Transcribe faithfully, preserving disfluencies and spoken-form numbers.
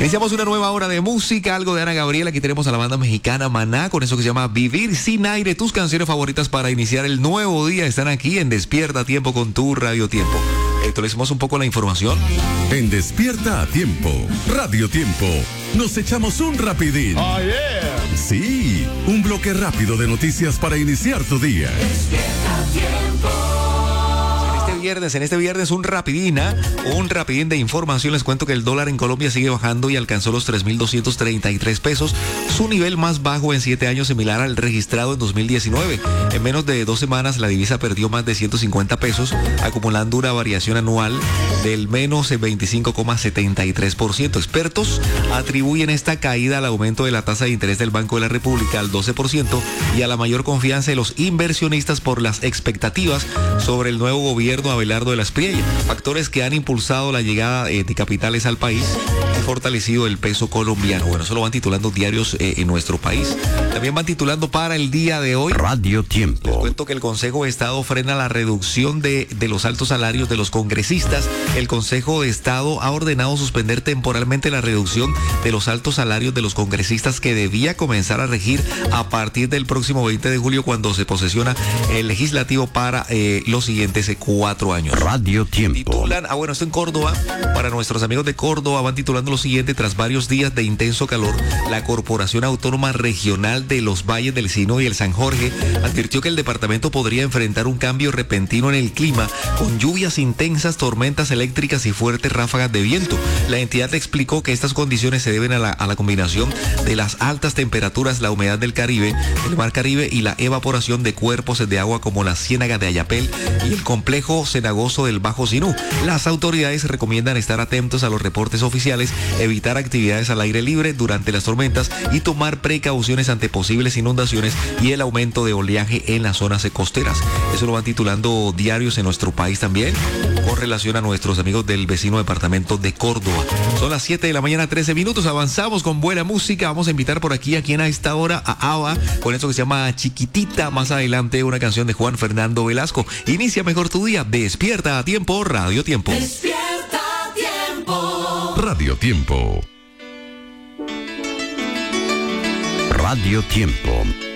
Iniciamos una nueva hora de música, algo de Ana Gabriel. Aquí tenemos a la banda mexicana Maná con eso que se llama Vivir Sin Aire. Tus canciones favoritas para iniciar el nuevo día están aquí en Despierta a Tiempo con tu Radio Tiempo. Actualicemos un poco la información. En Despierta a Tiempo, Radio Tiempo, nos echamos un rapidín. Oh, yeah. Sí, un bloque rápido de noticias para iniciar tu día. Despierta a Tiempo. Viernes, en este viernes un rapidín, ¿eh? un rapidín de información. Les cuento que el dólar en Colombia sigue bajando y alcanzó los tres mil doscientos treinta y tres pesos, su nivel más bajo en siete años, similar al registrado en dos mil diecinueve. En menos de dos semanas la divisa perdió más de ciento cincuenta pesos, acumulando una variación anual del menos veinticinco coma setenta y tres por ciento. Expertos atribuyen esta caída al aumento de la tasa de interés del Banco de la República al doce por ciento y a la mayor confianza de los inversionistas por las expectativas sobre el nuevo gobierno Abelardo de la Espriella, factores que han impulsado la llegada eh, de capitales al país y fortalecido el peso colombiano. Bueno, eso lo van titulando diarios eh, en nuestro país. También van titulando para el día de hoy. Radio Tiempo. Les cuento que el Consejo de Estado frena la reducción de, de los altos salarios de los congresistas. El Consejo de Estado ha ordenado suspender temporalmente la reducción de los altos salarios de los congresistas que debía comenzar a regir a partir del próximo veinte de julio, cuando se posesiona el legislativo para eh, los siguientes eh, cuatro años. Radio Tiempo. Titulan, ah bueno, esto en Córdoba, para nuestros amigos de Córdoba, van titulando lo siguiente: tras varios días de intenso calor, la Corporación Autónoma Regional de los Valles del Sino y el San Jorge advirtió que el departamento podría enfrentar un cambio repentino en el clima, con lluvias intensas, tormentas eléctricas y fuertes ráfagas de viento. La entidad explicó que estas condiciones se deben a la, a la combinación de las altas temperaturas, la humedad del Caribe, el Mar Caribe y la evaporación de cuerpos de agua como la Ciénaga de Ayapel y el complejo cenagoso del Bajo Sinú. Las autoridades recomiendan estar atentos a los reportes oficiales, evitar actividades al aire libre durante las tormentas y tomar precauciones ante posibles inundaciones y el aumento de oleaje en las zonas costeras. Eso lo van titulando diarios en nuestro país también, con relación a nuestros amigos del vecino departamento de Córdoba. Son las siete de la mañana, trece minutos. Avanzamos con buena música. Vamos a invitar por aquí a quien a esta hora a Ava con eso que se llama Chiquitita. Más adelante una canción de Juan Fernando Velasco. Inicia mejor tu día. Despierta a Tiempo, Radio Tiempo. Despierta a Tiempo. Radio Tiempo. Radio Tiempo.